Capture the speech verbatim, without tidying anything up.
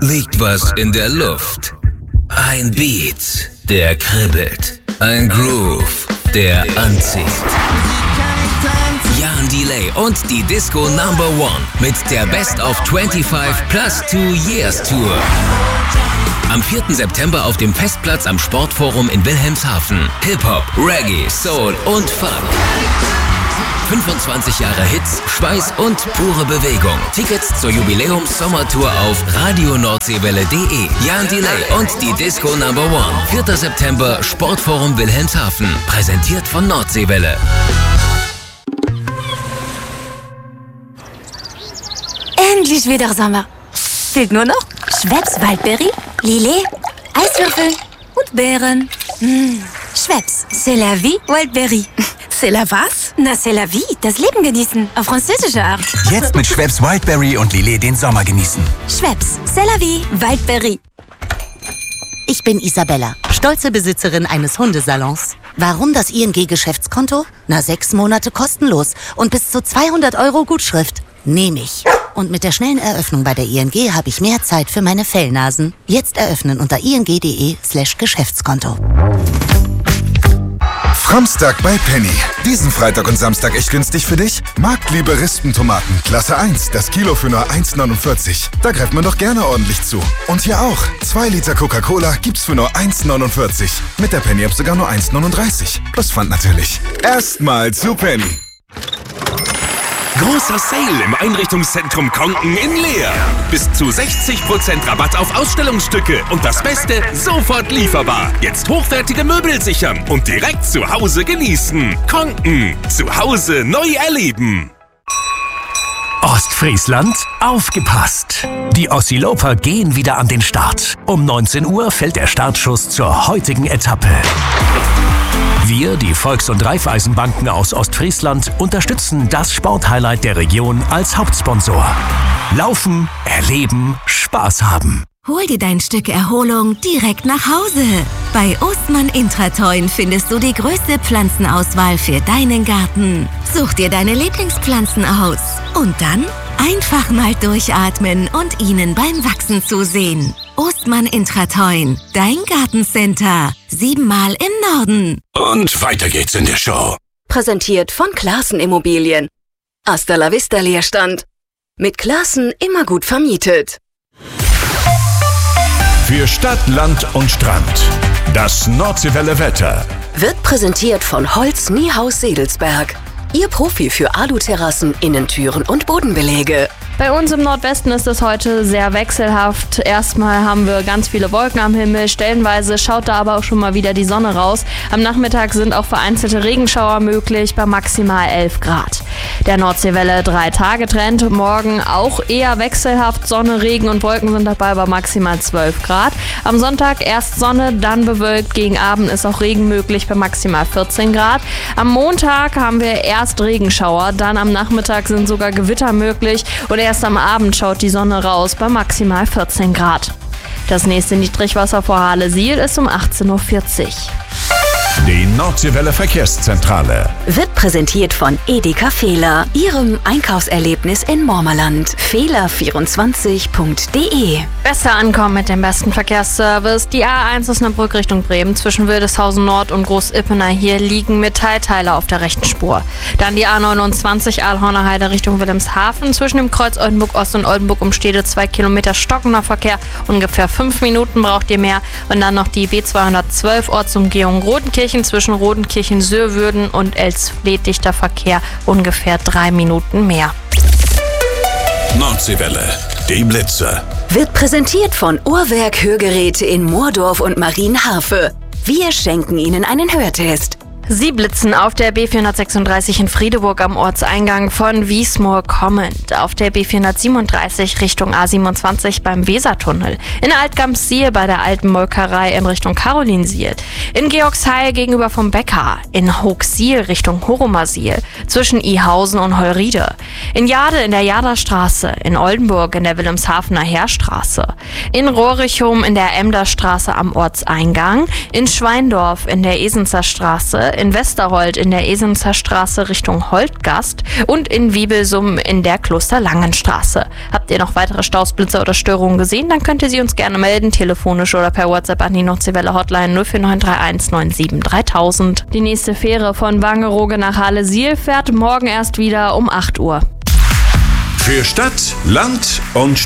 liegt was in der Luft. Ein Beat, der kribbelt. Ein Groove, der anzieht. Jan Delay und die Disco Number One mit der Best of fünfundzwanzig plus two Years Tour. Am vierten September auf dem Festplatz am Sportforum in Wilhelmshaven. Hip-Hop, Reggae, Soul und Funk. fünfundzwanzig Jahre Hits, Schweiß und pure Bewegung. Tickets zur Jubiläums-Sommertour auf radio nordseewelle punkt de. Jan Delay und die Disco Number One. vierter September, Sportforum Wilhelmshaven. Präsentiert von Nordseewelle. Endlich wieder Sommer. Fehlt nur noch Schweppes Waldbeere, Lillet, Eiswürfel und Beeren. Mmh. Schweppes, c'est la vie, Wildberry. C'est la was? Na, c'est la vie, das Leben genießen, auf französische Art. Jetzt mit Schweppes Wildberry und Lillet den Sommer genießen. Schweppes, c'est la vie, Wildberry. Ich bin Isabella, stolze Besitzerin eines Hundesalons. Warum das I N G-Geschäftskonto? Na, sechs Monate kostenlos und bis zu zweihundert Euro Gutschrift. Nehme ich. Und mit der schnellen Eröffnung bei der I N G habe ich mehr Zeit für meine Fellnasen. Jetzt eröffnen unter ing.de slash Geschäftskonto. Framstag bei Penny. Diesen Freitag und Samstag echt günstig für dich? Marktliebe Rispentomaten, Klasse eins, das Kilo für nur eins neunundvierzig. Da greift man doch gerne ordentlich zu. Und hier auch. zwei Liter Coca-Cola gibt's für nur eins neunundvierzig. Mit der Penny-App sogar nur eins neununddreißig. Plus Pfand natürlich. Erstmal zu Penny. Großer Sale im Einrichtungszentrum Konken in Leer. Bis zu sechzig Prozent Rabatt auf Ausstellungsstücke. Und das Beste, sofort lieferbar. Jetzt hochwertige Möbel sichern und direkt zu Hause genießen. Konken, zu Hause neu erleben. Ostfriesland, aufgepasst! Die Ossiloper gehen wieder an den Start. Um neunzehn Uhr fällt der Startschuss zur heutigen Etappe. Wir, die Volks- und Raiffeisenbanken aus Ostfriesland, unterstützen das Sporthighlight der Region als Hauptsponsor. Laufen, erleben, Spaß haben. Hol dir dein Stück Erholung direkt nach Hause. Bei Ostmann Intratoin findest du die größte Pflanzenauswahl für deinen Garten. Such dir deine Lieblingspflanzen aus und dann einfach mal durchatmen und ihnen beim Wachsen zusehen. Ostmann Intratoin, dein Gartencenter. Siebenmal im Norden. Und weiter geht's in der Show. Präsentiert von Classen Immobilien. Hasta la Vista Leerstand. Mit Classen immer gut vermietet. Für Stadt, Land und Strand. Das Nordseewelle Wetter. Wird präsentiert von Holz Niehaus Sedelsberg. Ihr Profi für Aluterrassen, Innentüren und Bodenbeläge. Bei uns im Nordwesten ist es heute sehr wechselhaft. Erstmal haben wir ganz viele Wolken am Himmel. Stellenweise schaut da aber auch schon mal wieder die Sonne raus. Am Nachmittag sind auch vereinzelte Regenschauer möglich bei maximal elf Grad. Der Nordseewelle drei Tage Trend. Morgen auch eher wechselhaft. Sonne, Regen und Wolken sind dabei bei maximal zwölf Grad. Am Sonntag erst Sonne, dann bewölkt. Gegen Abend ist auch Regen möglich bei maximal vierzehn Grad. Am Montag haben wir erst Regenschauer. Dann am Nachmittag sind sogar Gewitter möglich. Und erst am Abend schaut die Sonne raus bei maximal vierzehn Grad. Das nächste Niedrigwasser vor Halesiel ist um achtzehn Uhr vierzig. Die Nordseewelle Verkehrszentrale wird präsentiert von Edeka Fehler, Ihrem Einkaufserlebnis in Mormerland. Fehler vierundzwanzig punkt de. Besser ankommen mit dem besten Verkehrsservice. Die A eins Osnabrück Richtung Bremen zwischen Wildeshausen Nord und Groß-Ippener. Hier liegen Metallteile auf der rechten Spur. Dann die A neunundzwanzig Aalhorner Heide Richtung Wilhelmshaven. Zwischen dem Kreuz Oldenburg Ost und Oldenburg Umstede zwei Kilometer stockender Verkehr. Ungefähr fünf Minuten braucht ihr mehr. Und dann noch die B zweihundertzwölf Ortsumgehung Rodenkirchen zwischen Rodenkirchen-Söhrwürden und Elsfleth dichter Verkehr. Ungefähr drei Minuten mehr. Nordseewelle, die Blitze. Wird präsentiert von Uhrwerk Hörgeräte in Moordorf und Marienharfe. Wir schenken Ihnen einen Hörtest. Sie blitzen auf der B vierhundertsechsunddreißig in Friedeburg am Ortseingang von Wiesmoor kommend, auf der B vierhundertsiebenunddreißig Richtung A siebenundzwanzig beim Wesertunnel, in Altgamsiel bei der alten Molkerei in Richtung Karolinsiel, in Georgsheil gegenüber vom Bäcker, in Hochsiel Richtung Horomersiel, zwischen Ihausen und Holriede, in Jade in der Jaderstraße, in Oldenburg in der Wilhelmshavener Heerstraße, in Rohrichum in der Emderstraße am Ortseingang, in Schweindorf in der Esenzer Straße, in Westerhold in der Esenzer Straße Richtung Holtgast und in Wiebelsum in der Klosterlangenstraße. Habt ihr noch weitere Staus, Blitzer oder Störungen gesehen, dann könnt ihr sie uns gerne melden, telefonisch oder per WhatsApp an die Nordseewelle Hotline null vier neun drei eins neun sieben dreitausend. Die nächste Fähre von Wangerooge nach Halle-Siel fährt morgen erst wieder um acht Uhr. Für Stadt, Land und